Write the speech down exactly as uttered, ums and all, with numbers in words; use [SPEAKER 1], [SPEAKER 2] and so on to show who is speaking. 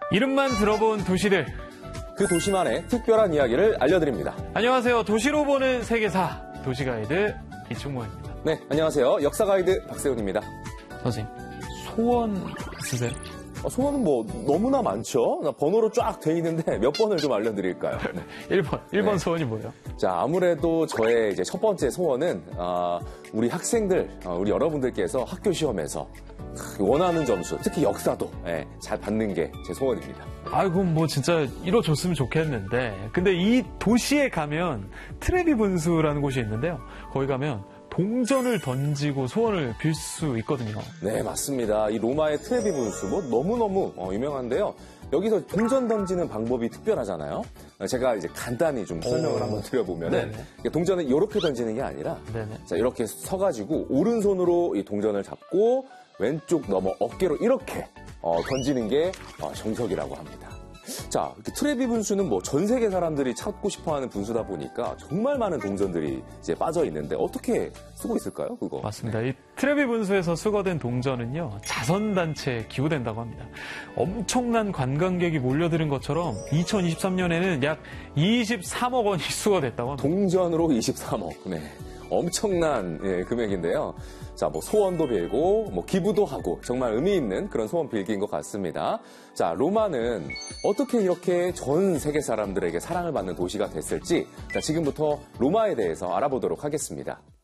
[SPEAKER 1] 이름만 들어본 도시들.
[SPEAKER 2] 그 도시만의 특별한 이야기를 알려드립니다.
[SPEAKER 1] 안녕하세요. 도시로 보는 세계사 도시가이드 이충모입니다.
[SPEAKER 2] 네, 안녕하세요. 역사가이드 박세훈입니다.
[SPEAKER 1] 선생님, 소원 쓰세요?
[SPEAKER 2] 어, 소원은 뭐 너무나 많죠. 나 번호로 쫙 돼 있는데 몇 번을 좀 알려드릴까요? 네.
[SPEAKER 1] 일 번, 일 번
[SPEAKER 2] 네.
[SPEAKER 1] 소원이 뭐예요?
[SPEAKER 2] 자, 아무래도 저의 이제 첫 번째 소원은 어, 우리 학생들, 어, 우리 여러분들께서 학교 시험에서 원하는 점수, 특히 역사도 예, 잘 받는 게 제 소원입니다.
[SPEAKER 1] 아이고, 뭐 진짜 이뤄줬으면 좋겠는데, 근데 이 도시에 가면 트레비 분수라는 곳이 있는데요. 거기 가면 동전을 던지고 소원을 빌 수 있거든요.
[SPEAKER 2] 네, 맞습니다. 이 로마의 트레비 분수, 뭐 너무너무 어, 유명한데요. 여기서 동전 던지는 방법이 특별하잖아요. 제가 이제 간단히 좀 설명을
[SPEAKER 1] 오.
[SPEAKER 2] 한번 드려보면은 동전을 이렇게 던지는 게 아니라
[SPEAKER 1] 네네.
[SPEAKER 2] 자, 이렇게 서가지고 오른손으로 이 동전을 잡고 왼쪽 넘어 어깨로 이렇게 어, 던지는 게 어, 정석이라고 합니다. 자, 트레비 분수는 뭐 전 세계 사람들이 찾고 싶어하는 분수다 보니까 정말 많은 동전들이 이제 빠져 있는데 어떻게 쓰고 있을까요, 그거?
[SPEAKER 1] 맞습니다. 이 트레비 분수에서 수거된 동전은요, 자선단체에 기부된다고 합니다. 엄청난 관광객이 몰려드는 것처럼 이천이십삼 년에는 약 이십삼억 원이 수거됐다고 합니다.
[SPEAKER 2] 동전으로 이십삼억. 네. 엄청난 예, 금액인데요. 자, 뭐 소원도 빌고 뭐 기부도 하고 정말 의미 있는 그런 소원 빌기인 것 같습니다. 자, 로마는 어떻게 이렇게 전 세계 사람들에게 사랑을 받는 도시가 됐을지 자, 지금부터 로마에 대해서 알아보도록 하겠습니다.